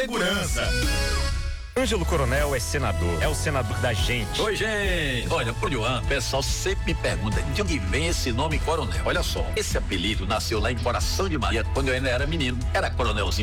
Segurança. Ângelo Coronel é senador, é o senador da gente. Oi, gente. Olha, por João, o pessoal sempre me pergunta de onde vem esse nome Coronel. Olha só, esse apelido nasceu lá em Coração de Maria, quando eu ainda era menino. Era coronelzinho